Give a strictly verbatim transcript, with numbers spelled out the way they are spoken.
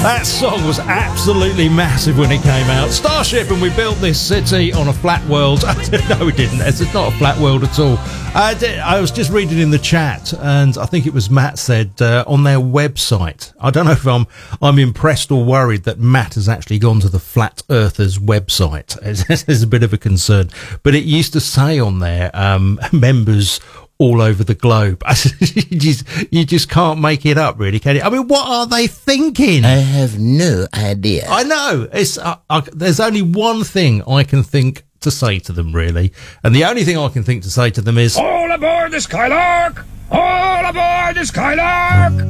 That song was absolutely massive when it came out. Starship, and we built this city on a flat world. No, we didn't. It's not a flat world at all. I, did, I was just reading in the chat, and I think it was Matt said uh, on their website. I don't know if I'm I'm impressed or worried that Matt has actually gone to the Flat Earthers website. There's a bit of a concern, but it used to say on there um, members all over the globe. you, just, you just can't make it up, really, can you? I mean, what are they thinking? I have no idea. I know. It's uh, uh, there's only one thing I can think to say to them, really, and the only thing I can think to say to them is, all aboard the Skylark! All aboard the Skylark!